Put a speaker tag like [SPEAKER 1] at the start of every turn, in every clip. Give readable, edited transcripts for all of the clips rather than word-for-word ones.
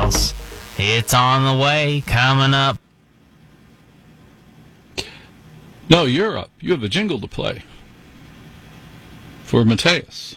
[SPEAKER 1] Mateus. It's on the way, coming up.
[SPEAKER 2] No, you're up. You have a jingle to play for Mateus.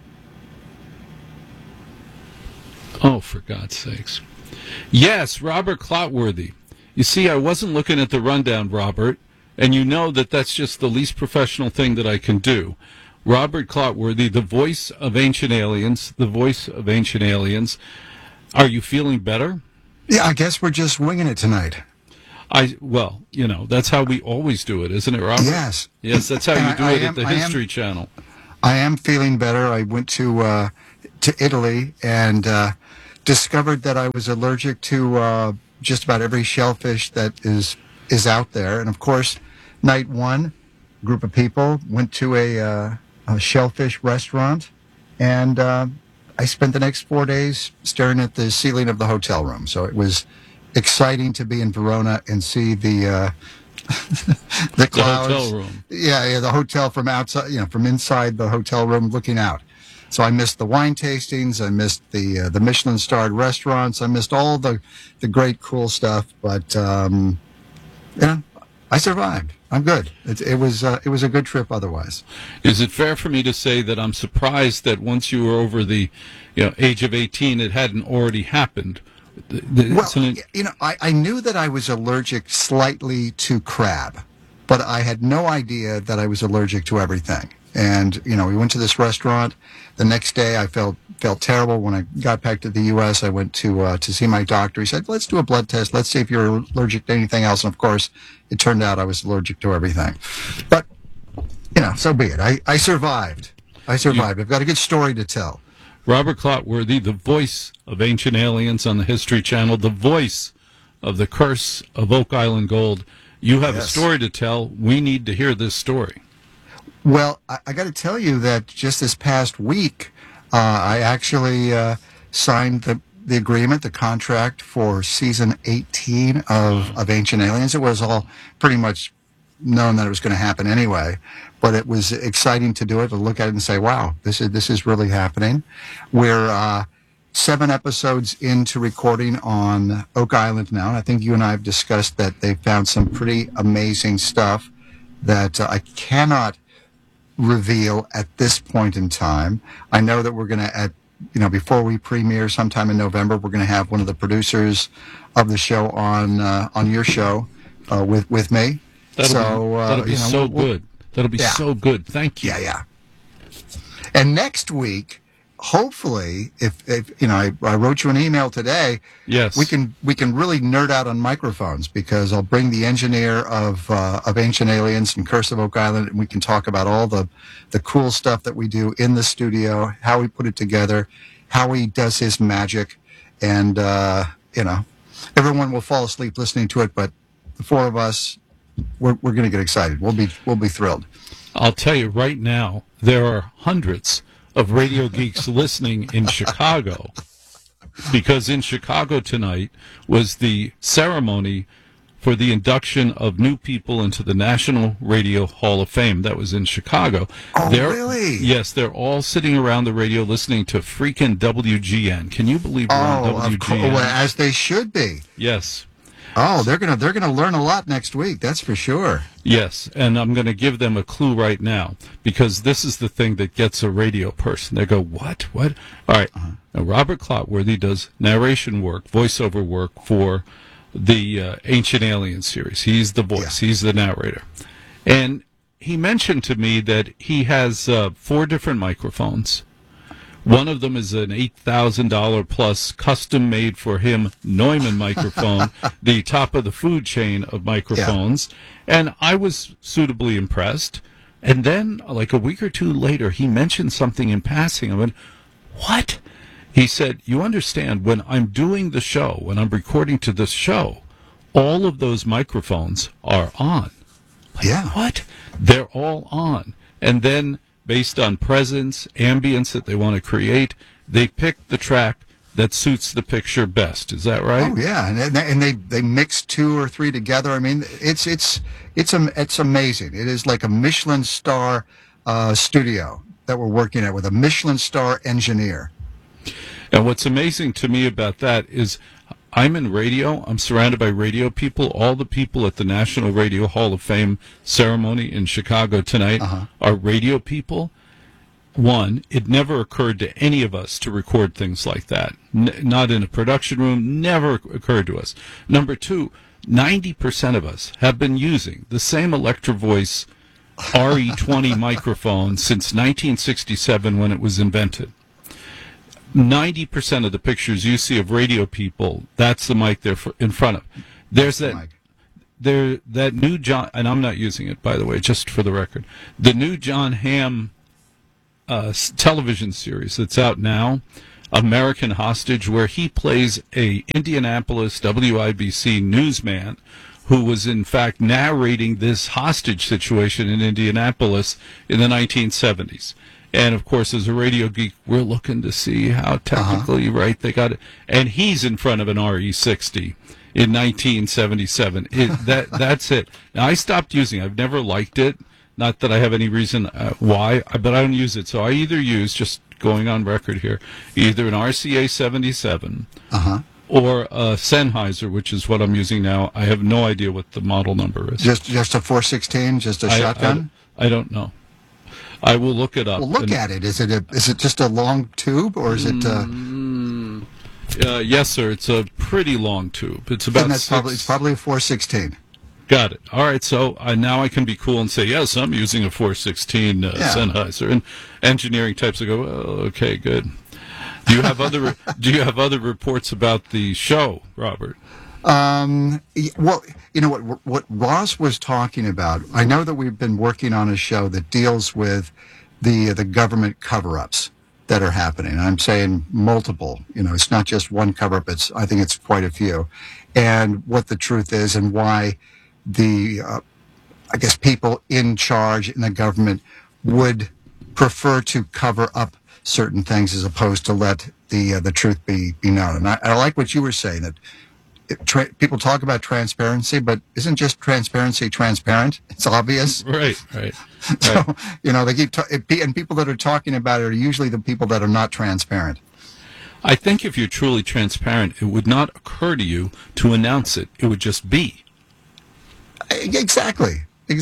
[SPEAKER 2] Oh, for God's sakes. Yes, Robert Clotworthy. You see, I wasn't looking at the rundown, Robert, and you know that that's just the least professional thing that I can do. Robert Clotworthy, the voice of Ancient Aliens, the voice of Ancient Aliens. Are you feeling better?
[SPEAKER 3] Yeah, I guess we're just winging it tonight.
[SPEAKER 2] Well, you know, that's how we always do it, isn't it, Robert?
[SPEAKER 3] Yes.
[SPEAKER 2] Yes, that's how you do it at the History Channel.
[SPEAKER 3] I am feeling better. I went to Italy and discovered that I was allergic to just about every shellfish that is out there. And, of course, night one, a group of people went to a shellfish restaurant, and I spent the next 4 days staring at the ceiling of the hotel room. So it was exciting to be in Verona and see the the clouds.
[SPEAKER 2] The hotel room.
[SPEAKER 3] Yeah, the hotel from outside, from inside the hotel room looking out. So I missed the wine tastings, I missed the Michelin-starred restaurants, I missed all the great cool stuff. But I survived. I'm good. It was a good trip otherwise.
[SPEAKER 2] Is it fair for me to say that I'm surprised that once you were over the age of 18, it hadn't already happened?
[SPEAKER 3] Well, I knew that I was allergic slightly to crab, but I had no idea that I was allergic to everything. And, we went to this restaurant. The next day I felt terrible. When I got back to the U.S., I went to see my doctor. He said, let's do a blood test. Let's see if you're allergic to anything else. And, of course, it turned out I was allergic to everything. But, so be it. I survived. I've got a good story to tell.
[SPEAKER 2] Robert Clotworthy, the voice of Ancient Aliens on the History Channel, the voice of the Curse of Oak Island Gold. You have a story to tell. We need to hear this story.
[SPEAKER 3] Well, I got to tell you that just this past week, I actually signed the agreement, the contract for season 18 of Ancient Aliens. It was all pretty much known that it was going to happen anyway, but it was exciting to do it, to look at it and say, wow, this is really happening. We're 7 episodes into recording on Oak Island now, and I think you and I have discussed that they found some pretty amazing stuff that I cannot reveal at this point in time. I know that we're going to, before we premiere sometime in November, we're going to have one of the producers of the show on your show with me.
[SPEAKER 2] That'll be so good. That'll be so good. Thank you.
[SPEAKER 3] Yeah. And next week, hopefully, if I wrote you an email today.
[SPEAKER 2] Yes,
[SPEAKER 3] we can really nerd out on microphones, because I'll bring the engineer of Ancient Aliens and Curse of Oak Island, and we can talk about all the cool stuff that we do in the studio, how we put it together, how he does his magic, and everyone will fall asleep listening to it, but the 4 of us, we're going to get excited. We'll be thrilled.
[SPEAKER 2] I'll tell you right now, there are hundreds of radio geeks listening in Chicago, because in Chicago tonight was the ceremony for the induction of new people into the National Radio Hall of Fame. That was in Chicago.
[SPEAKER 3] Oh, really?
[SPEAKER 2] Yes, they're all sitting around the radio listening to freaking WGN. Can you believe we're on WGN?
[SPEAKER 3] Of course, well, as they should be.
[SPEAKER 2] Yes.
[SPEAKER 3] Oh, they're gonna learn a lot next week. That's for sure.
[SPEAKER 2] Yes, and I'm going to give them a clue right now, because this is the thing that gets a radio person. They go, what? All right. Now, Robert Clotworthy does narration work, voiceover work for the Ancient Alien series. He's the voice. Yeah. He's the narrator. And he mentioned to me that he has 4 different microphones. One of them is an $8,000 plus custom made for him Neumann microphone, the top of the food chain of microphones. Yeah. And I was suitably impressed. And then, like a week or 2 later, he mentioned something in passing. I went, what? He said, you understand, when I'm doing the show, when I'm recording to this show, all of those microphones are on. Like, what? They're all on. And then, based on presence, ambience that they want to create, they pick the track that suits the picture best. Is that right?
[SPEAKER 3] Oh yeah, and they mix 2 or 3 together. I mean, it's amazing. It is like a Michelin star studio that we're working at with a Michelin star engineer.
[SPEAKER 2] And what's amazing to me about that is I'm in radio. I'm surrounded by radio people. All the people at the National Radio Hall of Fame ceremony in Chicago tonight are radio people. One, it never occurred to any of us to record things like that. Not in a production room, never occurred to us. Number two, 90% of us have been using the same Electro Voice RE20 microphone since 1967 when it was invented. 90% of the pictures you see of radio people, that's the mic they're in front of. There's that new John, and I'm not using it, by the way, just for the record. The new John Hamm television series that's out now, American Hostage, where he plays a Indianapolis WIBC newsman who was in fact narrating this hostage situation in Indianapolis in the 1970s. And of course, as a radio geek, we're looking to see how technically right they got it. And he's in front of an RE60 in 1977. That's it. Now, I stopped using it. I've never liked it. Not that I have any reason why, but I don't use it. So I either use, just going on record here, either an RCA 77 or a Sennheiser, which is what I'm using now. I have no idea what the model number is.
[SPEAKER 3] Just a 416, just a shotgun?
[SPEAKER 2] I don't know. I will look it up.
[SPEAKER 3] Well, look at it. Is it just a long tube, or is it?
[SPEAKER 2] Yes, sir. It's a pretty long tube. It's about.
[SPEAKER 3] It's probably a 416.
[SPEAKER 2] Got it. All right. So now I can be cool and say, yes, I'm using a 416 Sennheiser. And engineering types will go, well, okay, good. Do you have other reports about the show, Robert?
[SPEAKER 3] Well, you know what Ross was talking about. I know that we've been working on a show that deals with the government cover-ups that are happening. I'm saying multiple. You know, it's not just one cover-up. I think it's quite a few, and what the truth is and why the I guess people in charge in the government would prefer to cover up certain things as opposed to let the truth be known. And I like what you were saying, that people talk about transparency, but isn't just transparency transparent? It's obvious.
[SPEAKER 2] Right.
[SPEAKER 3] So, you know, they keep and people that are talking about it are usually the people that are not transparent.
[SPEAKER 2] I think if you're truly transparent, it would not occur to you to announce it. It would just be.
[SPEAKER 3] Exactly.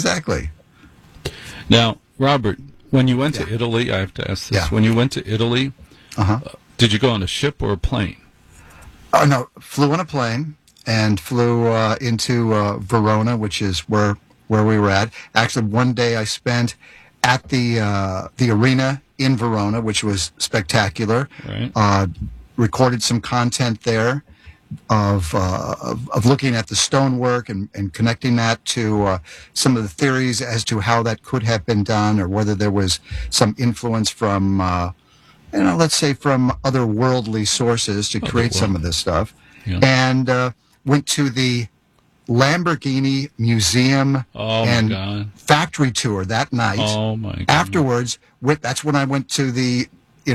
[SPEAKER 2] Now, Robert, when you went to Italy, I have to ask this. When you went to Italy, did you go on a ship or a plane?
[SPEAKER 3] Oh, no, flew on a plane and flew into Verona, which is where we were at. Actually, one day I spent at the arena in Verona, which was spectacular.
[SPEAKER 2] Right.
[SPEAKER 3] Recorded some content there of looking at the stonework and connecting that to some of the theories as to how that could have been done, or whether there was some influence from let's say from otherworldly sources to create some of this stuff. Yeah. And went to the Lamborghini Museum and factory tour that night.
[SPEAKER 2] Oh my God.
[SPEAKER 3] Afterwards, that's when I went to the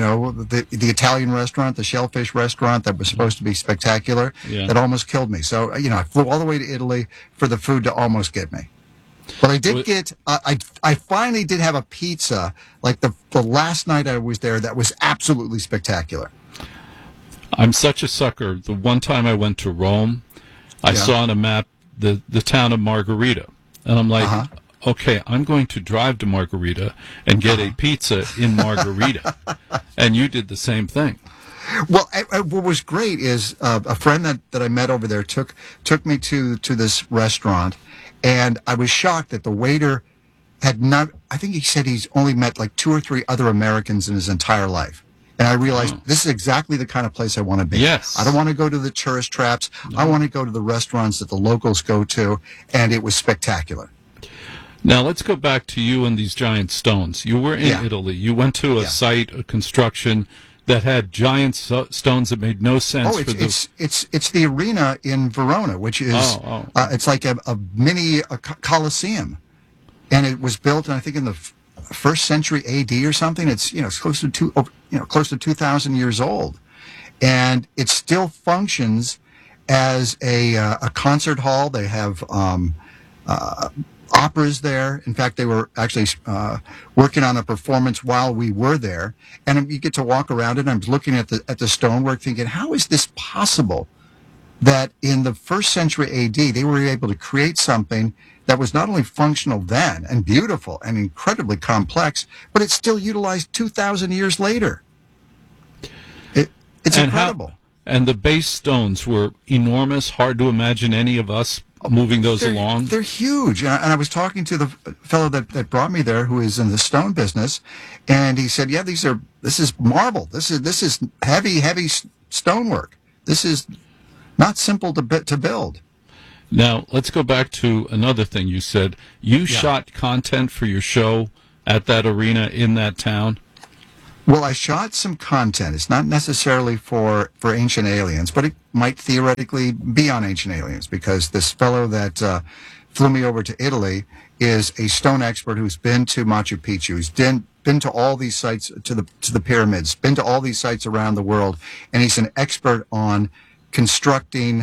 [SPEAKER 3] Italian restaurant, the shellfish restaurant that was supposed to be spectacular.
[SPEAKER 2] Yeah.
[SPEAKER 3] That almost killed me. So, I flew all the way to Italy for the food to almost get me. But I did get, I finally did have a pizza, like the last night I was there, that was absolutely spectacular.
[SPEAKER 2] I'm such a sucker. The one time I went to Rome, I saw on a map the town of Margherita. And I'm like, okay, I'm going to drive to Margherita and get a pizza in Margherita. And you did the same thing.
[SPEAKER 3] Well, what was great is a friend that I met over there took me to this restaurant, and I was shocked that the waiter had not, I think he said he's only met like 2 or 3 other Americans in his entire life. And I realized this is exactly the kind of place I want to be.
[SPEAKER 2] Yes.
[SPEAKER 3] I don't want to go to the tourist traps. No. I want to go to the restaurants that the locals go to, and it was spectacular.
[SPEAKER 2] Now, let's go back to you and these giant stones. You were in Italy. You went to a site, a construction that had giant stones that made no sense.
[SPEAKER 3] It's the arena in Verona, which is it's like a mini Colosseum, and it was built, I think, in the first century AD or something. It's it's close to 2,000 years old, and it still functions as a concert hall. They have operas there. In fact, they were actually working on a performance while we were there. And you get to walk around it. And I was looking at the stonework thinking, how is this possible that in the first century AD, they were able to create something that was not only functional then and beautiful and incredibly complex, but it's still utilized 2,000 years later. It's incredible.
[SPEAKER 2] And the base stones were enormous, hard to imagine any of us moving those along.
[SPEAKER 3] They're huge. And I was talking to the fellow that brought me there, who is in the stone business, and he said, "Yeah, this is marble. This is heavy stonework. This is not simple to build."
[SPEAKER 2] Now, let's go back to another thing you said. You shot content for your show at that arena in that town?
[SPEAKER 3] Well, I shot some content. It's not necessarily for Ancient Aliens, but it might theoretically be on Ancient Aliens, because this fellow that flew me over to Italy is a stone expert who's been to Machu Picchu. He's been to all these sites, to the pyramids, been to all these sites around the world, and he's an expert on constructing,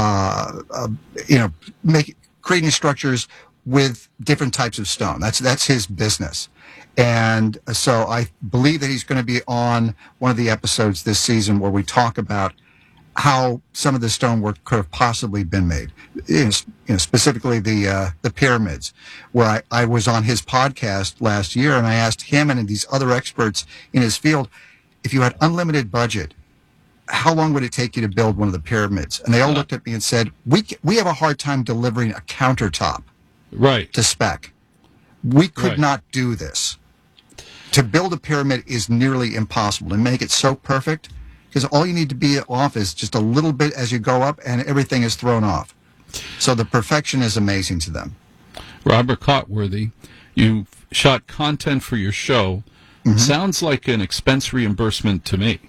[SPEAKER 3] creating structures with different types of stone. That's his business. And so I believe that he's going to be on one of the episodes this season where we talk about how some of the stonework could have possibly been made. Specifically the pyramids, where I was on his podcast last year, and I asked him and these other experts in his field, if you had unlimited budget, how long would it take you to build one of the pyramids? And they all looked at me and said, we have a hard time delivering a countertop to spec. We could not do this. To build a pyramid is nearly impossible. To make it so perfect, because all you need to be off is just a little bit as you go up, and everything is thrown off. So the perfection is amazing to them.
[SPEAKER 2] Robert Clotworthy, you shot content for your show. Mm-hmm. Sounds like an expense reimbursement to me.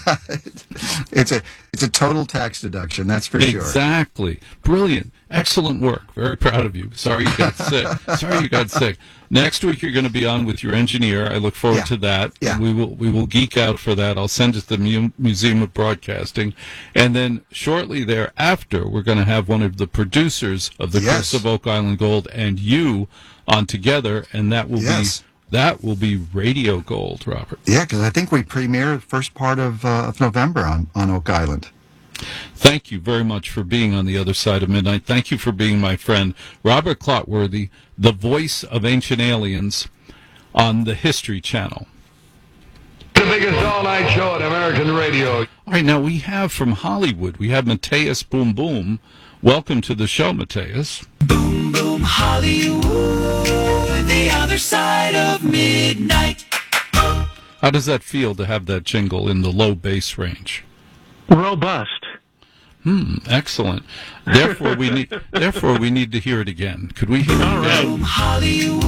[SPEAKER 3] It's a total tax deduction, that's for sure.
[SPEAKER 2] Exactly. Brilliant. Excellent work. Very proud of you. Sorry you got sick. Next week you're going to be on with your engineer. I look forward to that.
[SPEAKER 3] Yeah.
[SPEAKER 2] We will geek out for that. I'll send it to the Museum of Broadcasting. And then shortly thereafter, we're going to have one of the producers of the Curse of Oak Island Gold and you on together, and that will be Radio Gold, Robert.
[SPEAKER 3] Yeah, because I think we premiere the first part of November on Oak Island.
[SPEAKER 2] Thank you very much for being on the other side of midnight. Thank you for being my friend. Robert Clotworthy, the voice of Ancient Aliens on the History Channel.
[SPEAKER 4] The biggest all-night show at American radio.
[SPEAKER 2] All right, now we have from Hollywood, we have Mateus Boom Boom. Welcome to the show, Mateus.
[SPEAKER 5] Boom Boom Hollywood, the other side of midnight.
[SPEAKER 2] How does that feel to have that jingle in the low bass range?
[SPEAKER 6] Robust.
[SPEAKER 2] Excellent. Therefore, we need to hear it again. Could we hear it again?
[SPEAKER 5] Boom Hollywood,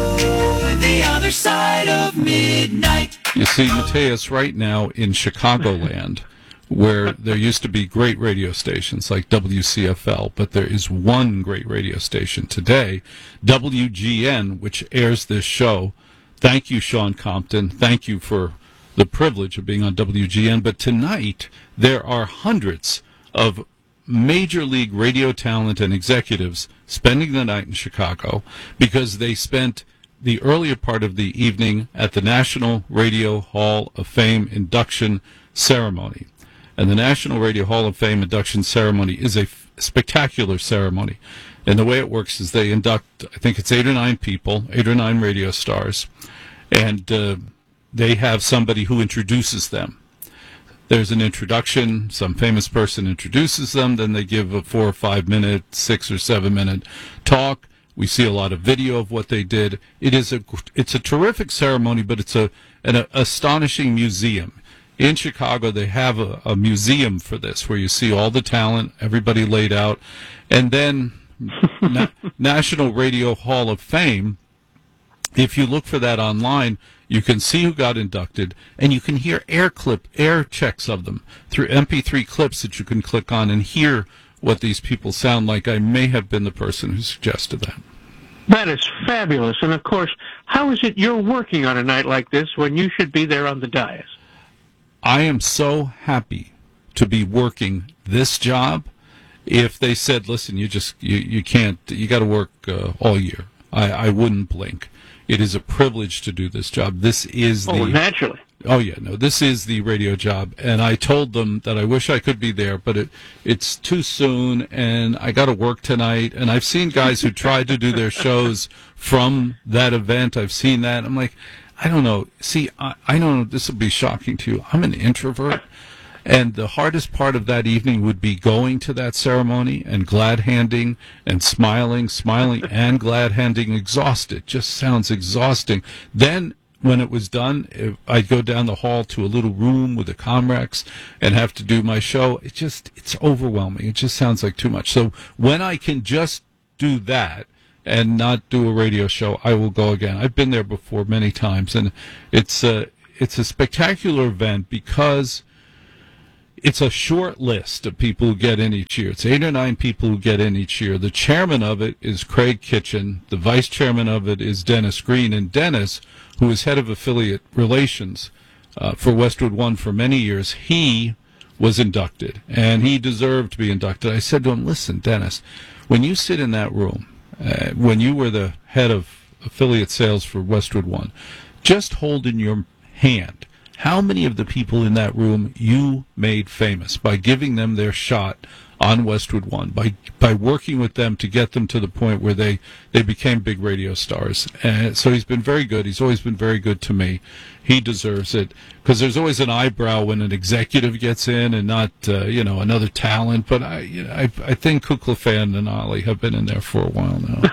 [SPEAKER 5] the other side of midnight.
[SPEAKER 2] You see, Mateus, right now in Chicagoland, where there used to be great radio stations like WCFL, but there is one great radio station today, WGN, which airs this show. Thank you, Sean Compton. Thank you for the privilege of being on WGN. But tonight, there are hundreds of major league radio talent and executives spending the night in Chicago because they spent the earlier part of the evening at the National Radio Hall of Fame induction ceremony. And the National Radio Hall of Fame induction ceremony is a spectacular ceremony. And the way it works is they induct, I think it's 8 or 9 people, 8 or 9 radio stars, and they have somebody who introduces them. There's an introduction, some famous person introduces them, then they give a 4 or 5 minute, 6 or 7 minute talk. We see a lot of video of what they did. It's a terrific ceremony, but it's an astonishing museum. In Chicago, they have a museum for this, where you see all the talent, everybody laid out, and then National Radio Hall of Fame. If you look for that online, you can see who got inducted, and you can hear air checks of them through MP3 clips that you can click on and hear what these people sound like. I may have been the person who suggested that.
[SPEAKER 6] That is fabulous. And, of course, how is it you're working on a night like this when you should be there on the dais?
[SPEAKER 2] I am so happy to be working this job. If they said, listen, you can't, you got to work all year. I wouldn't blink. It is a privilege to do this job. This is
[SPEAKER 6] naturally.
[SPEAKER 2] Oh, yeah, no, this is the radio job. And I told them that I wish I could be there, but it's too soon, and I got to work tonight. And I've seen guys who tried to do their shows from that event. I've seen that. I'm like, I don't know. See, I don't know. This will be shocking to you. I'm an introvert. And the hardest part of that evening would be going to that ceremony and glad-handing and smiling and glad-handing, exhausted. Just sounds exhausting. Then, when it was done, I'd go down the hall to a little room with the Comrex and have to do my show. It's overwhelming. It just sounds like too much. So when I can just do that and not do a radio show, I will go again. I've been there before many times, and it's a spectacular event because it's a short list of people who get in each year. It's 8 or 9 people who get in each year. The chairman of it is Craig Kitchen. The vice chairman of it is Dennis Green. And Dennis, who is head of affiliate relations for Westwood One for many years, he was inducted, and he deserved to be inducted. I said to him, listen, Dennis, when you sit in that room, when you were the head of affiliate sales for Westwood One, just hold in your hand how many of the people in that room you made famous by giving them their shot on Westwood One, by working with them to get them to the point where they became big radio stars. And so he's been very good. He's always been very good to me. He deserves it, because there's always an eyebrow when an executive gets in and not another talent. But I think Kukla Fan and Ali have been in there for a while now.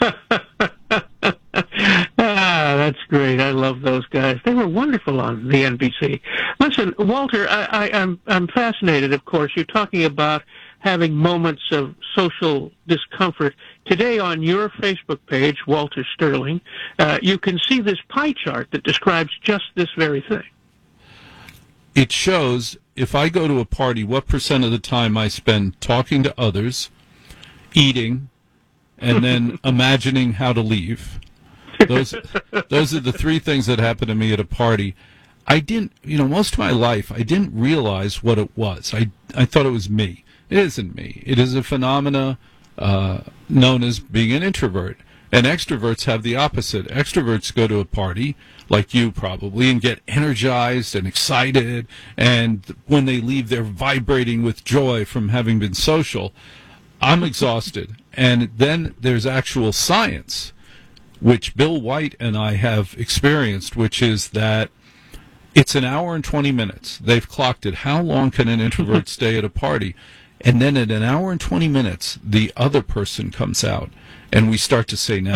[SPEAKER 6] That's great. I love those guys. They were wonderful on the NBC. Listen, Walter, I'm fascinated, of course. You're talking about having moments of social discomfort. Today on your Facebook page, Walter Sterling, you can see this pie chart that describes just this very thing.
[SPEAKER 2] It shows, if I go to a party, what % of the time I spend talking to others, eating, and then imagining how to leave. Those are the 3 things that happen to me at a party. I didn't, most of my life, I didn't realize what it was. I thought it was me. It isn't me. It is a phenomena known as being an introvert. And extroverts have the opposite. Extroverts go to a party, like you probably, and get energized and excited. And when they leave, they're vibrating with joy from having been social. I'm exhausted. And then there's actual science, which Bill White and I have experienced, which is that it's an hour and 20 minutes. They've clocked it. How long can an introvert stay at a party? And then at an hour and 20 minutes, the other person comes out, and we start to say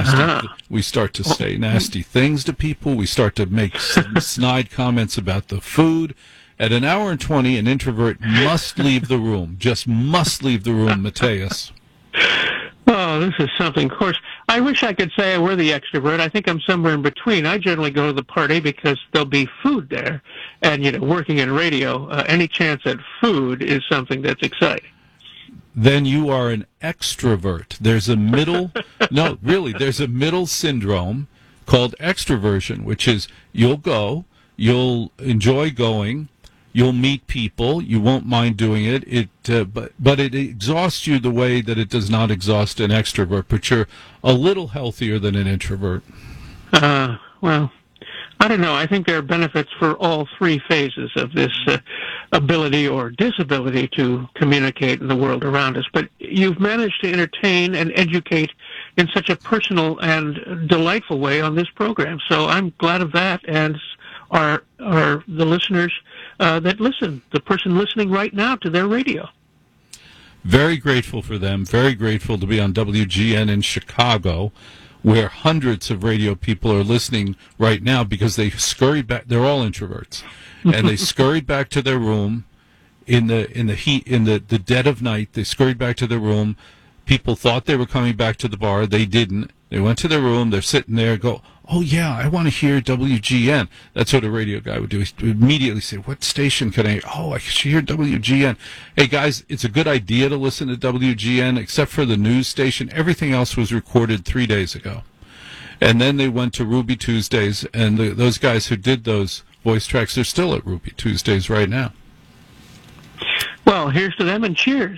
[SPEAKER 2] nasty things to people. We start to make snide comments about the food. At an hour and 20, an introvert must leave the room. Just must leave the room, Mateus.
[SPEAKER 6] Oh, this is something. Of course, I wish I could say I were the extrovert. I think I'm somewhere in between. I generally go to the party because there'll be food there. And, working in radio, any chance at food is something that's exciting.
[SPEAKER 2] Then you are an extrovert. There's a middle, no, really, there's a middle syndrome called extroversion, which is you'll go, you'll enjoy going, you'll meet people, you won't mind doing it, but it exhausts you the way that it does not exhaust an extrovert, but you're a little healthier than an introvert.
[SPEAKER 6] Well, I don't know. I think there are benefits for all 3 phases of this ability or disability to communicate in the world around us. But you've managed to entertain and educate in such a personal and delightful way on this program. So I'm glad of that, and are the listeners that listen, the person listening right now to their radio.
[SPEAKER 2] Very grateful for them. Very grateful to be on WGN in Chicago, where hundreds of radio people are listening right now because they scurried back. They're all introverts, and they scurried back to their room in the heat, in the dead of night. They scurried back to their room. People thought they were coming back to the bar. They didn't. They went to their room. They're sitting there. Go, oh yeah, I want to hear WGN. That's what a radio guy would do. He'd immediately say, what station can I? Oh, I should hear WGN. Hey guys, it's a good idea to listen to WGN, except for the news station. Everything else was recorded 3 days ago. And then they went to Ruby Tuesdays, and those guys who did those voice tracks are still at Ruby Tuesdays right now.
[SPEAKER 6] Well, here's to them, and cheers.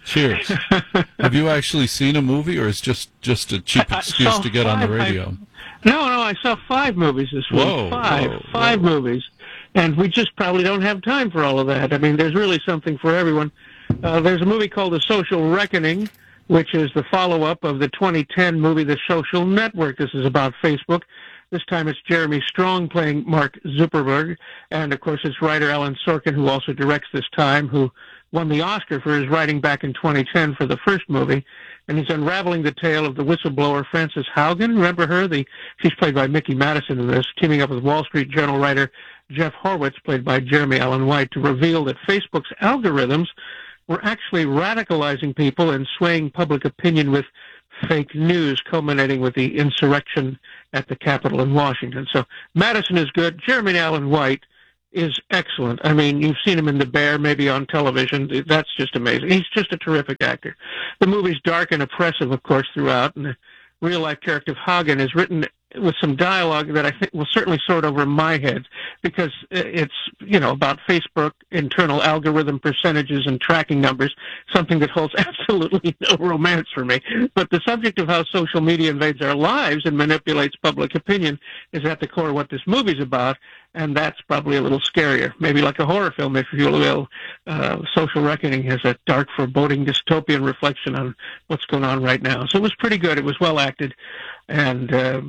[SPEAKER 2] Cheers. Have you actually seen a movie, or is just a cheap excuse to get on the radio?
[SPEAKER 6] No, I saw 5 movies this week.
[SPEAKER 2] Whoa,
[SPEAKER 6] Five movies. And we just probably don't have time for all of that. I mean, there's really something for everyone. There's a movie called The Social Reckoning, which is the follow-up of the 2010 movie The Social Network. This is about Facebook. This time it's Jeremy Strong playing Mark Zuckerberg. And, of course, it's writer Alan Sorkin, who also directs this time, who won the Oscar for his writing back in 2010 for the first movie. And he's unraveling the tale of the whistleblower Frances Haugen. Remember her? She's played by Mickey Madison in this, teaming up with Wall Street Journal writer Jeff Horwitz, played by Jeremy Allen White, to reveal that Facebook's algorithms were actually radicalizing people and swaying public opinion with fake news, culminating with the insurrection at the Capitol in Washington. So Madison is good. Jeremy Allen White is excellent. I mean, you've seen him in The Bear, maybe on television. That's just amazing. He's just a terrific actor. The movie's dark and oppressive, of course, throughout, and the real-life character of Hagen is written with some dialogue that I think will certainly sort over my head, because it's, about Facebook internal algorithm percentages and tracking numbers, something that holds absolutely no romance for me. But the subject of how social media invades our lives and manipulates public opinion is at the core of what this movie's about, and that's probably a little scarier. Maybe like a horror film, if you will. Social Reckoning has a dark, foreboding, dystopian reflection on what's going on right now. So it was pretty good. It was well acted. And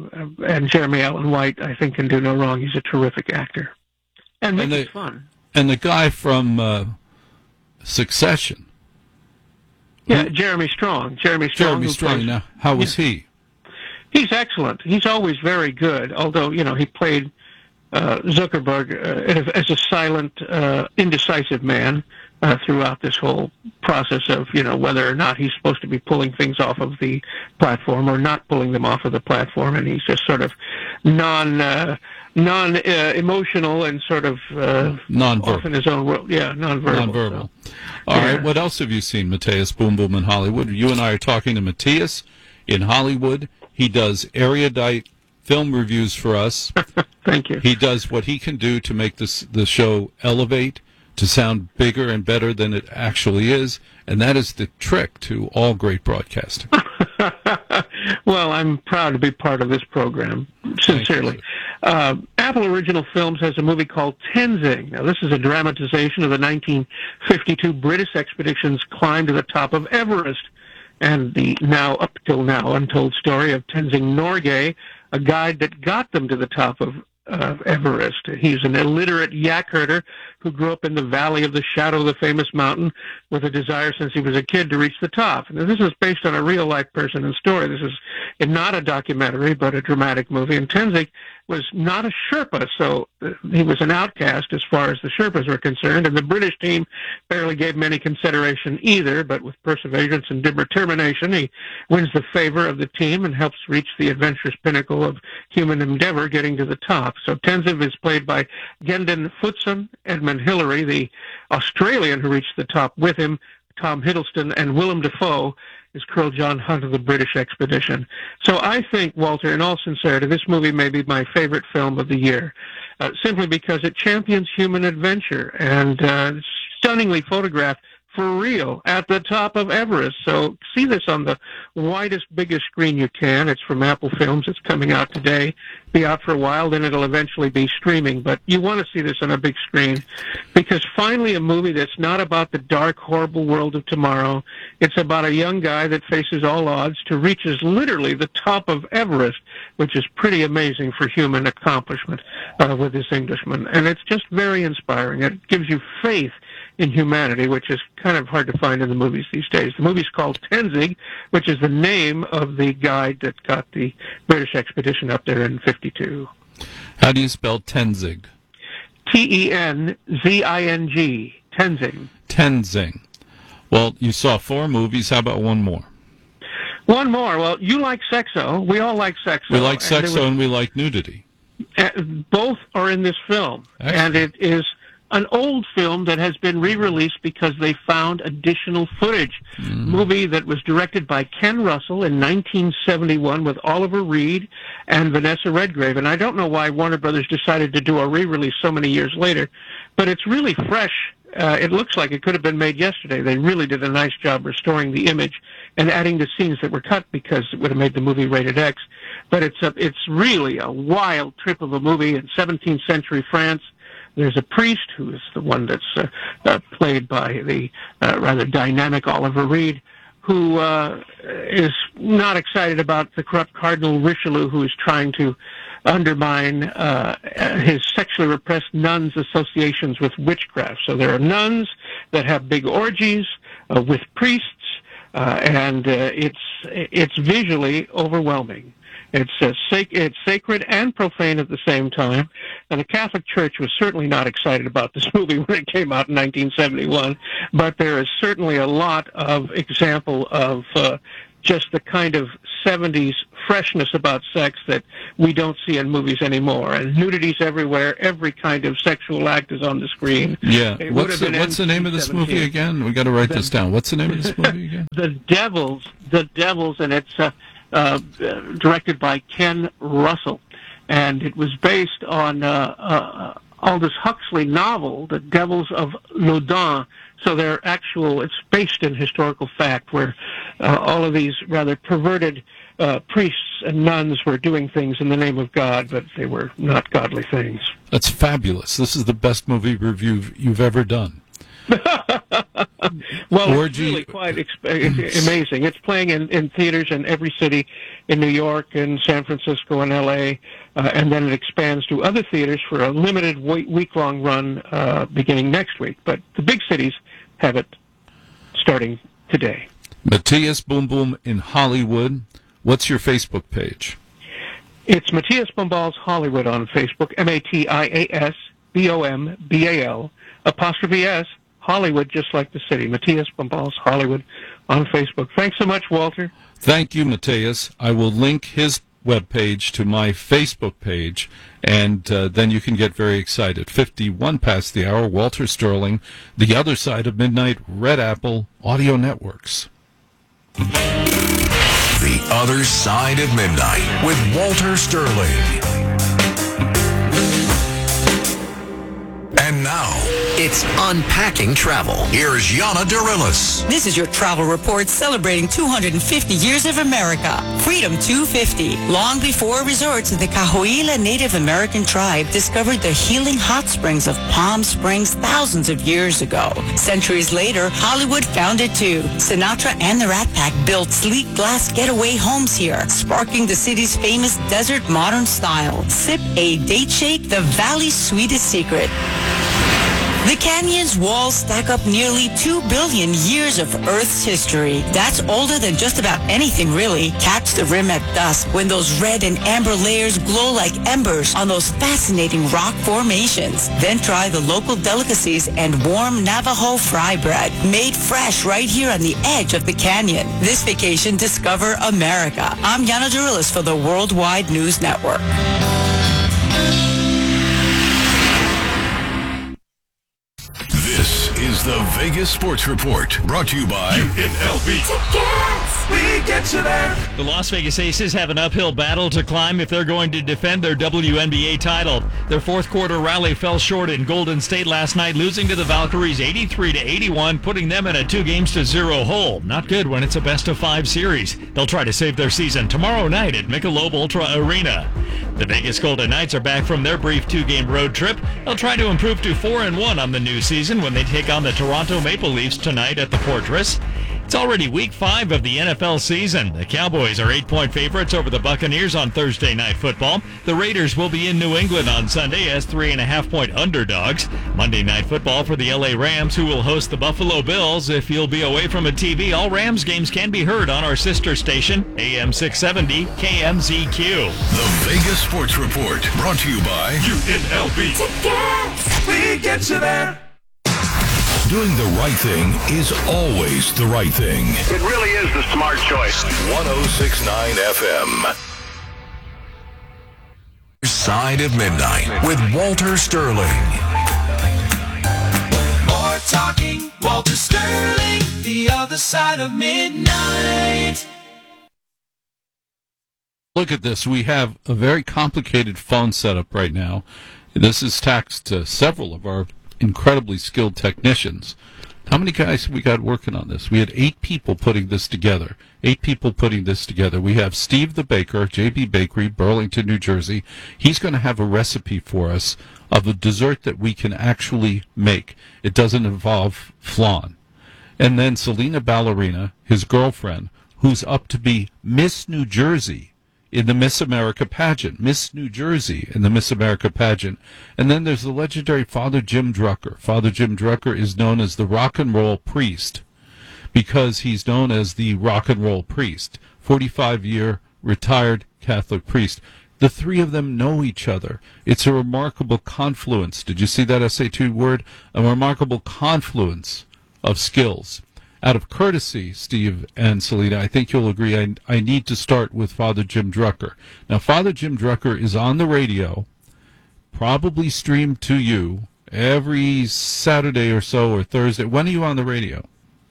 [SPEAKER 6] Jeremy Allen White, I think, can do no wrong. He's a terrific actor. And it's fun.
[SPEAKER 2] And the guy from Succession.
[SPEAKER 6] Yeah, Jeremy Strong. Jeremy Strong.
[SPEAKER 2] Now, how was he?
[SPEAKER 6] He's excellent. He's always very good, although, he played Zuckerberg as a silent, indecisive man throughout this whole process of, whether or not he's supposed to be pulling things off of the platform or not pulling them off of the platform, and he's just sort of non-emotional and sort of
[SPEAKER 2] nonverbal.
[SPEAKER 6] off in his own world. Yeah, nonverbal.
[SPEAKER 2] So. All right, what else have you seen, Matthias Boom Boom in Hollywood? You and I are talking to Matthias in Hollywood. He does erudite film reviews for us.
[SPEAKER 6] Thank you.
[SPEAKER 2] He does what he can do to make the show elevate, to sound bigger and better than it actually is, and that is the trick to all great broadcasting.
[SPEAKER 6] Well, I'm proud to be part of this program, sincerely. Apple Original Films has a movie called Tenzing. Now, this is a dramatization of the 1952 British expedition's climb to the top of Everest, and the up till now untold story of Tenzing Norgay, a guide that got them to the top of Everest. He's an illiterate yak herder who grew up in the valley of the shadow of the famous mountain with a desire since he was a kid to reach the top. And this is based on a real-life person and story. This is not a documentary, but a dramatic movie. And Tenzing was not a Sherpa, so he was an outcast as far as the Sherpas were concerned, and the British team barely gave him any consideration either, but with perseverance and determination, he wins the favor of the team and helps reach the adventurous pinnacle of human endeavor, getting to the top. So Tenzing is played by Gendon Futson, Edmund Hillary, the Australian who reached the top with him, Tom Hiddleston, and Willem Dafoe is Colonel John Hunt of the British expedition. So I think, Walter, in all sincerity, this movie may be my favorite film of the year, simply because it champions human adventure and stunningly photographed for real at the top of Everest. So see this on the widest, biggest screen you can. It's from Apple Films. It's coming out today. Be out for a while, then it'll eventually be streaming. But you want to see this on a big screen because finally a movie that's not about the dark, horrible world of tomorrow. It's about a young guy that faces all odds to reaches literally the top of Everest, which is pretty amazing for human accomplishment with this Englishman. And it's just very inspiring. It gives you faith in humanity, which is kind of hard to find in the movies these days. The movie's called Tenzing, which is the name of the guide that got the British expedition up there in 52.
[SPEAKER 2] How do you spell Tenzing?
[SPEAKER 6] Tenzing. Tenzing.
[SPEAKER 2] Tenzing. Well, you saw 4 movies. How about one more?
[SPEAKER 6] One more. Well, you like Sexo. We all like Sexo.
[SPEAKER 2] We like Sexo and we like nudity.
[SPEAKER 6] Both are in this film.
[SPEAKER 2] Excellent.
[SPEAKER 6] And it is an old film that has been re-released because they found additional footage. Movie that was directed by Ken Russell in 1971 with Oliver Reed and Vanessa Redgrave. And I don't know why Warner Brothers decided to do a re-release so many years later, but it's really fresh it looks like it could have been made yesterday. They really did a nice job restoring the image and adding the scenes that were cut because it would have made the movie rated X. But it's really a wild trip of a movie in 17th century France. There's a priest who is the one that's played by the rather dynamic Oliver Reed, who is not excited about the corrupt Cardinal Richelieu, who is trying to undermine his sexually repressed nuns' associations with witchcraft. So there are nuns that have big orgies with priests, and it's visually overwhelming. It's sacred and profane at the same time, and the Catholic Church was certainly not excited about this movie when it came out in 1971, but there is certainly a lot of example of just the kind of 70s freshness about sex that we don't see in movies anymore. And nudity's everywhere. Every kind of sexual act is on the screen.
[SPEAKER 2] Yeah. What's the name of this movie again? We got to write this down. What's the name of this movie again?
[SPEAKER 6] The Devils, and it's directed by Ken Russell, and it was based on Aldous Huxley novel, The Devils of Loudun. So it's based in historical fact, where all of these rather perverted priests and nuns were doing things in the name of God, but they were not godly things.
[SPEAKER 2] That's fabulous. This is the best movie review you've ever done.
[SPEAKER 6] Well, Orgy. It's really quite amazing. It's playing in theaters in every city in New York and San Francisco and L.A., and then it expands to other theaters for a limited week-long run beginning next week. But the big cities have it starting today.
[SPEAKER 2] Matthias Boom Boom in Hollywood. What's your Facebook page?
[SPEAKER 6] It's Matthias Bombals Hollywood on Facebook, MATIASBOMBAL''S Hollywood, just like the city. Matthias Bombals Hollywood on Facebook. Thanks so much, Walter.
[SPEAKER 2] Thank you, Matthias. I will link his webpage to my Facebook page, and then you can get very excited. 51 past the hour, Walter Sterling, The Other Side of Midnight, Red Apple Audio Networks.
[SPEAKER 7] The Other Side of Midnight with Walter Sterling. And now, it's Unpacking Travel. Here's Yana Dorillis.
[SPEAKER 8] This is your travel report celebrating 250 years of America. Freedom 250. Long before resorts, the Cahuilla Native American tribe discovered the healing hot springs of Palm Springs thousands of years ago. Centuries later, Hollywood found it too. Sinatra and the Rat Pack built sleek glass getaway homes here, sparking the city's famous desert modern style. Sip a date shake, the valley's sweetest secret. The canyon's walls stack up nearly 2 billion years of Earth's history. That's older than just about anything, really. Catch the rim at dusk when those red and amber layers glow like embers on those fascinating rock formations. Then try the local delicacies and warm Navajo fry bread, made fresh right here on the edge of the canyon. This vacation, discover America. I'm Yana Dorillis for the Worldwide News Network.
[SPEAKER 7] This is the Vegas Sports Report, brought to you by UNLV.
[SPEAKER 5] We get you there.
[SPEAKER 1] The Las Vegas Aces have an uphill battle to climb if they're going to defend their WNBA title. Their fourth quarter rally fell short in Golden State last night, losing to the Valkyries 83-81, putting them in a 2-0 hole. Not good when it's a best-of-5 series. They'll try to save their season tomorrow night at Michelob Ultra Arena. The Vegas Golden Knights are back from their brief 2-game road trip. They'll try to improve to 4-1 on the new season when they take on the Toronto Maple Leafs tonight at the Fortress. It's already week 5 of the NFL season. The Cowboys are 8-point favorites over the Buccaneers on Thursday Night Football. The Raiders will be in New England on Sunday as 3.5-point underdogs. Monday Night Football for the LA Rams, who will host the Buffalo Bills. If you'll be away from a TV, all Rams games can be heard on our sister station, AM 670 KMZQ.
[SPEAKER 7] The Vegas Sports Report, brought to you by UNLV.
[SPEAKER 5] We get you there.
[SPEAKER 7] Doing the right thing is always the right thing.
[SPEAKER 4] It really is the smart choice.
[SPEAKER 7] 106.9 FM. Side of Midnight with Walter Sterling.
[SPEAKER 5] More talking, Walter Sterling, the other side of midnight.
[SPEAKER 2] Look at this. We have a very complicated phone setup right now. This is taxed to several of our incredibly skilled technicians. How many guys have we got working on this? We had 8 people putting this together. 8 people putting this together. We have Steve the Baker, JB Bakery, Burlington, New Jersey. He's going to have a recipe for us of a dessert that we can actually make. It doesn't involve flan. And then Selena Ballerina, his girlfriend, who's up to be Miss New Jersey in the Miss America pageant. Miss New Jersey in the Miss America pageant. And then there's the legendary Father Jim Drucker. Father Jim Drucker is known as the rock and roll priest because he's known as the rock and roll priest, 45-year retired Catholic priest. The 3 of them know each other. It's a remarkable confluence. Did you see that SAT word? A remarkable confluence of skills. Out of courtesy, Steve and Selena, I think you'll agree I need to start with Father Jim Drucker. Now, Father Jim Drucker is on the radio, probably streamed to you every Saturday or so, or Thursday. When are you on the radio?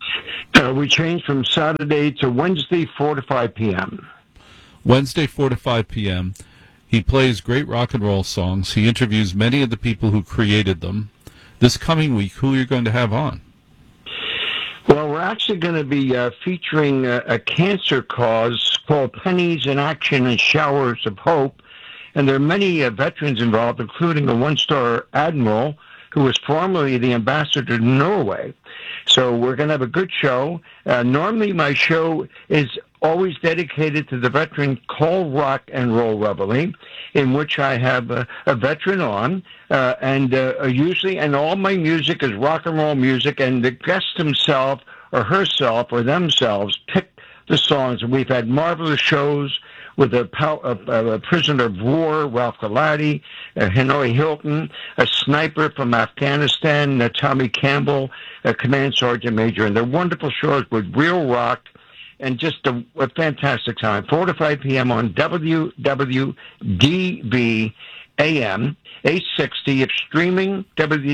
[SPEAKER 9] We changed from Saturday to Wednesday, 4 to 5 p.m.
[SPEAKER 2] Wednesday, 4 to 5 p.m. He plays great rock and roll songs. He interviews many of the people who created them. This coming week, who are you going to have on?
[SPEAKER 9] Well, we're actually going to be featuring a cancer cause called Pennies in Action and Showers of Hope. And there are many veterans involved, including a one-star admiral who was formerly the ambassador to Norway. So we're going to have a good show. Normally my show is always dedicated to the veteran Call Rock and Roll Reveille, in which I have a veteran on, and usually, and all my music is rock and roll music, and the guest himself or herself or themselves pick the songs. And we've had marvelous shows with a prisoner of war, Ralph Galati, Hanoi Hilton, a sniper from Afghanistan, Tommy Campbell, a command sergeant major, and they're wonderful shows with real rock and just a fantastic time. 4 to 5 p.m. on WWDB AM 860. It's streaming,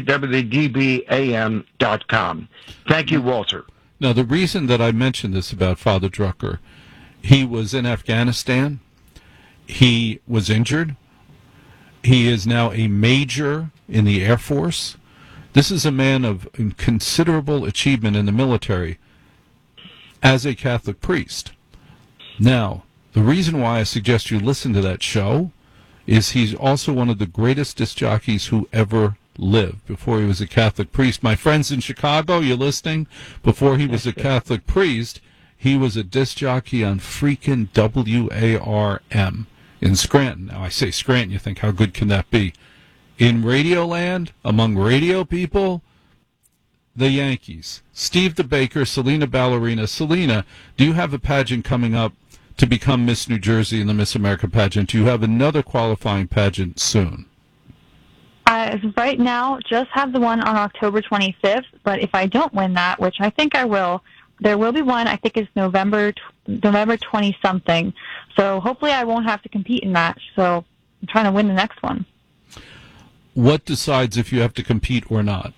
[SPEAKER 9] www.dbam.com. Thank you, Walter.
[SPEAKER 2] Now, the reason that I mentioned this about Father Drucker, he was in Afghanistan. He was injured. He is now a major in the Air Force. This is a man of considerable achievement in the military as a Catholic priest. Now, the reason why I suggest you listen to that show is he's also one of the greatest disc jockeys who ever lived before he was a Catholic priest. My friends in Chicago, you listening? Before he was a Catholic priest, he was a disc jockey on freaking WARM in Scranton. Now, I say Scranton, you think, how good can that be? In Radioland, among radio people, the Yankees. Steve the Baker, Selena Ballerina. Selena, do you have a pageant coming up to become Miss New Jersey in the Miss America pageant? Do you have another qualifying pageant soon?
[SPEAKER 10] Right now, just have the one on October 25th, but if I don't win that, which I think I will, there will be one, I think it's November 20-something. So hopefully I won't have to compete in that. So I'm trying to win the next one.
[SPEAKER 2] What decides if you have to compete or not?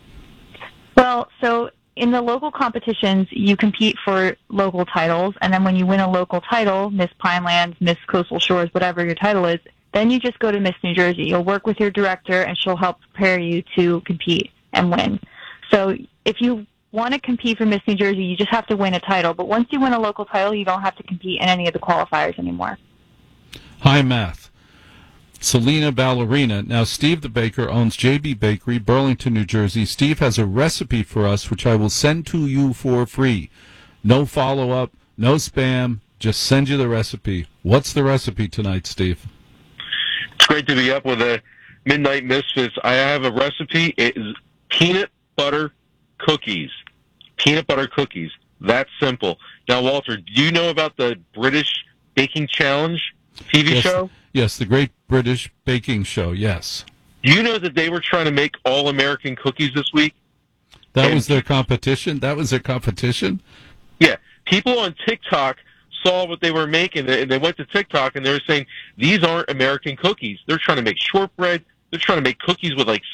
[SPEAKER 10] Well, so in the local competitions, you compete for local titles, and then when you win a local title, Miss Pinelands, Miss Coastal Shores, whatever your title is, then you just go to Miss New Jersey. You'll work with your director, and she'll help prepare you to compete and win. So if you want to compete for Miss New Jersey, you just have to win a title. But once you win a local title, you don't have to compete in any of the qualifiers anymore.
[SPEAKER 2] High math. Selena Ballerina. Now, Steve the Baker owns JB Bakery, Burlington, New Jersey. Steve has a recipe for us, which I will send to you for free. No follow-up, no spam, just send you the recipe. What's the recipe tonight, Steve?
[SPEAKER 11] It's great to be up with the Midnight Misfits. I have a recipe. It is peanut butter cookies. Peanut butter cookies. That's simple. Now, Walter, do you know about the British Baking Challenge TV show?
[SPEAKER 2] Yes, the Great British Baking Show, yes.
[SPEAKER 11] Do you know that they were trying to make all-American cookies this week?
[SPEAKER 2] That was their competition? That was their competition?
[SPEAKER 11] Yeah. People on TikTok saw what they were making, and they went to TikTok, and they were saying, these aren't American cookies. They're trying to make shortbread. They're trying to make cookies with, like,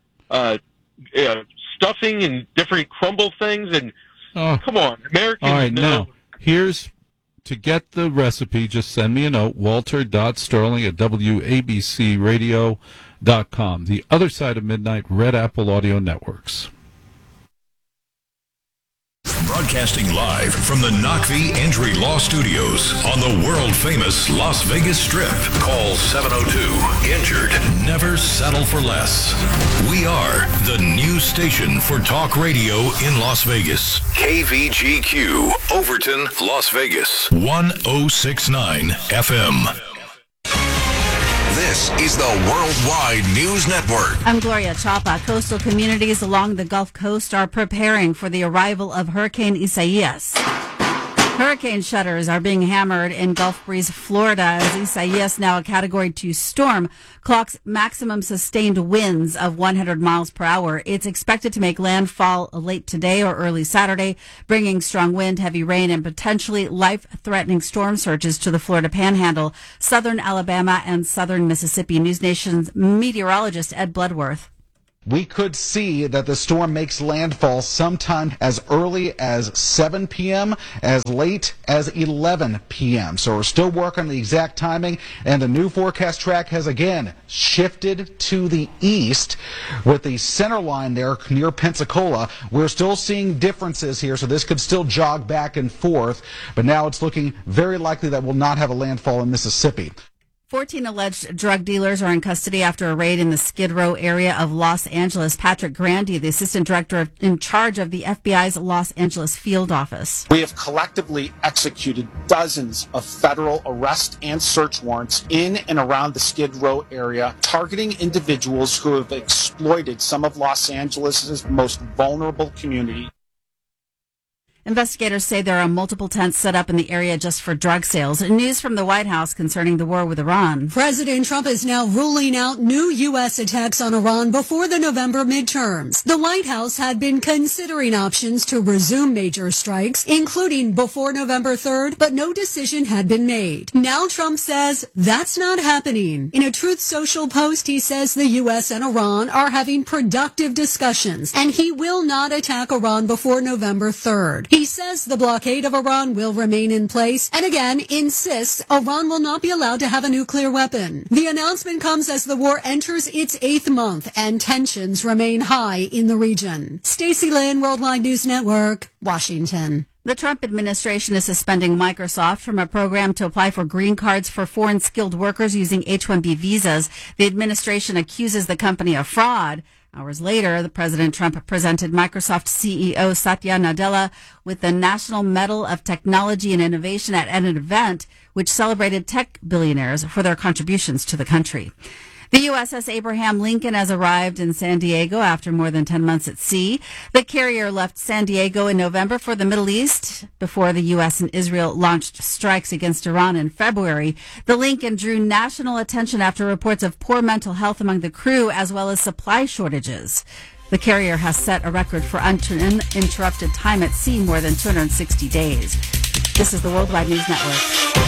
[SPEAKER 11] stuffing and different crumble things. And come on, Americans.
[SPEAKER 2] All right,
[SPEAKER 11] know.
[SPEAKER 2] now, here's... To get the recipe, just send me a note, walter.sterling at WABCRadio.com. KVGQ.com. The Other Side of Midnight, Red Apple Audio Networks.
[SPEAKER 7] Broadcasting live from the Knock v. Entry Law Studios on the world-famous Las Vegas Strip. Call 702-INJURED. Never settle for less. We are the new station for talk radio in Las Vegas. KVGQ, Overton, Las Vegas. 1069 FM.
[SPEAKER 12] This is the Worldwide News Network.
[SPEAKER 13] I'm Gloria Chapa. Coastal communities along the Gulf Coast are preparing for the arrival of Hurricane Isaias. Hurricane shutters are being hammered in Gulf Breeze, Florida, as Isaias, now a Category 2 storm, clocks maximum sustained winds of 100 miles per hour. It's expected to make landfall late today or early Saturday, bringing strong wind, heavy rain, and potentially life-threatening storm surges to the Florida Panhandle, southern Alabama, and southern Mississippi. News Nation's meteorologist Ed Bloodworth.
[SPEAKER 14] We could see that the storm makes landfall sometime as early as 7 p.m., as late as 11 p.m. So we're still working on the exact timing, and the new forecast track has again shifted to the east with the center line there near Pensacola. We're still seeing differences here, so this could still jog back and forth, but now it's looking very likely that we'll not have a landfall in Mississippi.
[SPEAKER 13] 14 alleged drug dealers are in custody after a raid in the Skid Row area of Los Angeles. Patrick Grandy, the assistant director in charge of the FBI's Los Angeles field office.
[SPEAKER 15] We have collectively executed dozens of federal arrest and search warrants in and around the Skid Row area, targeting individuals who have exploited some of Los Angeles' most vulnerable communities.
[SPEAKER 13] Investigators say there are multiple tents set up in the area just for drug sales. News from the White House concerning the war with Iran.
[SPEAKER 16] President Trump is now ruling out new U.S. attacks on Iran before the November midterms. The White House had been considering options to resume major strikes, including before November 3rd, but no decision had been made. Now Trump says that's not happening. In a Truth Social post, he says the U.S. and Iran are having productive discussions, and he will not attack Iran before November 3rd. He says the blockade of Iran will remain in place and again insists Iran will not be allowed to have a nuclear weapon. The announcement comes as the war enters its 8th month and tensions remain high in the region. Stacey Lynn, Worldwide News Network, Washington.
[SPEAKER 13] The Trump administration is suspending Microsoft from a program to apply for green cards for foreign skilled workers using H-1B visas. The administration accuses the company of fraud. Hours later, the President Trump presented Microsoft CEO Satya Nadella with the National Medal of Technology and Innovation at an event which celebrated tech billionaires for their contributions to the country. The USS Abraham Lincoln has arrived in San Diego after more than 10 months at sea. The carrier left San Diego in November for the Middle East before the U.S. and Israel launched strikes against Iran in February. The Lincoln drew national attention after reports of poor mental health among the crew as well as supply shortages. The carrier has set a record for uninterrupted time at sea, more than 260 days. This is the Worldwide News Network.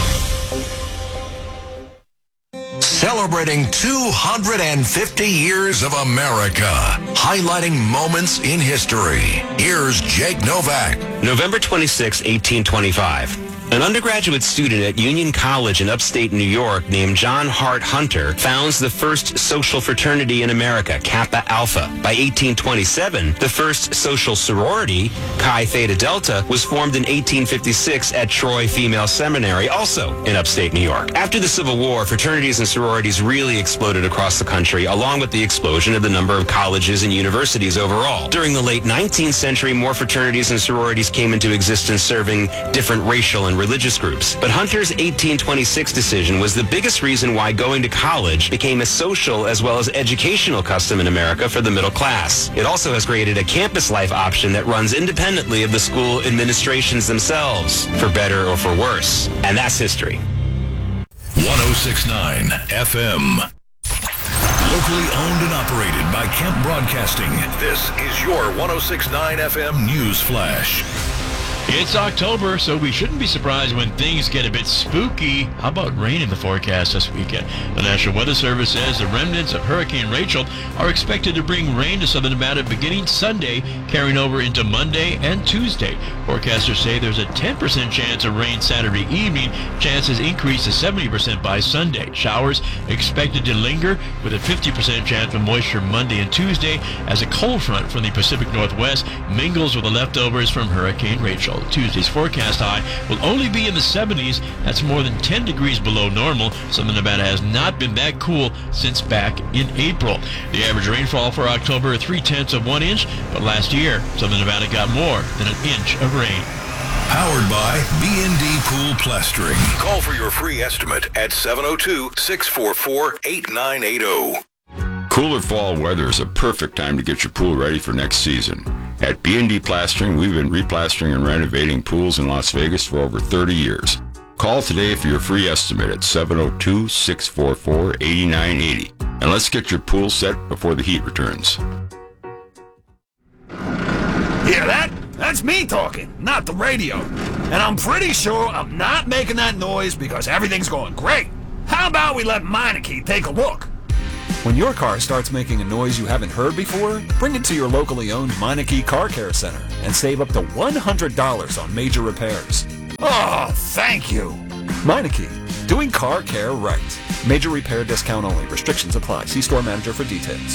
[SPEAKER 12] Celebrating 250 years of America, highlighting moments in history. Here's Jake Novak.
[SPEAKER 17] November 26, 1825. An undergraduate student at Union College in upstate New York named John Hart Hunter founds the first social fraternity in America, Kappa Alpha. By 1827, the first social sorority, Chi Theta Delta, was formed in 1856 at Troy Female Seminary, also in upstate New York. After the Civil War, fraternities and sororities really exploded across the country, along with the explosion of the number of colleges and universities overall. During the late 19th century, more fraternities and sororities came into existence, serving different racial and religious groups. But Hunter's 1826 decision was the biggest reason why going to college became a social as well as educational custom in America for the middle class. It also has created a campus life option that runs independently of the school administrations themselves, for better or for worse. And that's history.
[SPEAKER 7] 1069 FM. Locally owned and operated by Kemp Broadcasting. This is your 1069 FM News Flash.
[SPEAKER 1] It's October, so we shouldn't be surprised when things get a bit spooky. How about rain in the forecast this weekend? The National Weather Service says the remnants of Hurricane Rachel are expected to bring rain to southern Nevada beginning Sunday, carrying over into Monday and Tuesday. Forecasters say there's a 10% chance of rain Saturday evening. Chances increase to 70% by Sunday. Showers expected to linger with a 50% chance of moisture Monday and Tuesday as a cold front from the Pacific Northwest mingles with the leftovers from Hurricane Rachel. Tuesday's forecast high will only be in the 70s. That's more than 10 degrees below normal. Southern Nevada has not been that cool since back in April. The average rainfall for October, 0.3 of 1 inch, but last year, Southern Nevada got more than an inch of rain.
[SPEAKER 7] Powered by B&D Pool Plastering. Call for your free estimate at 702-644-8980.
[SPEAKER 18] Cooler fall weather is a perfect time to get your pool ready for next season. At B&D Plastering, we've been replastering and renovating pools in Las Vegas for over 30 years. Call today for your free estimate at 702-644-8980. And let's get your pool set before the heat returns.
[SPEAKER 19] Hear that? That's me talking, not the radio. And I'm pretty sure I'm not making that noise because everything's going great. How about we let Meineke take a look?
[SPEAKER 20] When your car starts making a noise you haven't heard before, bring it to your locally owned Meineke Car Care Center and save up to $100 on major repairs.
[SPEAKER 19] Oh, thank you.
[SPEAKER 20] Meineke, doing car care right. Major repair discount only. Restrictions apply. See store manager for details.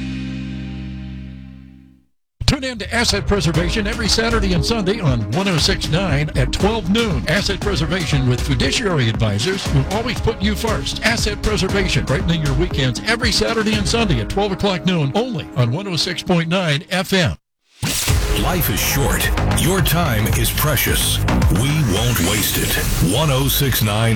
[SPEAKER 21] Tune in to Asset Preservation every Saturday and Sunday on 106.9 at 12 noon. Asset Preservation with fiduciary advisors who always put you first. Asset Preservation, brightening your weekends every Saturday and Sunday at 12 o'clock noon only on 106.9 FM.
[SPEAKER 7] Life is short. Your time is precious. We won't waste it. 106.9